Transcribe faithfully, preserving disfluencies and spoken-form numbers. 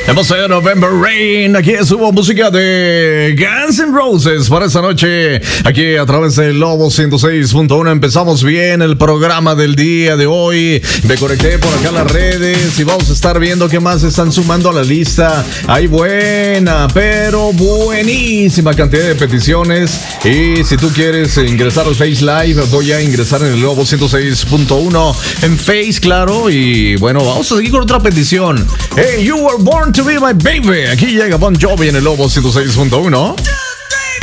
Hemos oído November Rain. Aquí subo música de Guns N' Roses para esta noche. Aquí a través de Lobo ciento seis punto uno. Empezamos bien el programa del día de hoy. Me conecté por acá a las redes y vamos a estar viendo qué más están sumando a la lista. Hay buena, pero buenísima cantidad de peticiones. Y si tú quieres ingresar al Face Live, voy a ingresar en el Lobo ciento seis punto uno en Face, claro. Y bueno, vamos a seguir con otra petición. Hey, you were born to be my baby. Aquí llega Bon Jovi en el Lobo ciento seis punto uno.